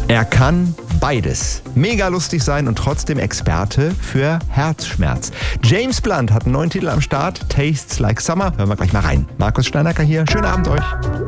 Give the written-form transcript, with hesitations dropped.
Er kann beides. Mega lustig sein und trotzdem Experte für Herzschmerz. James Blunt hat einen neuen Titel am Start, Tastes Like Summer. Hören wir gleich mal rein. Markus Steinacker hier. Schönen Abend euch.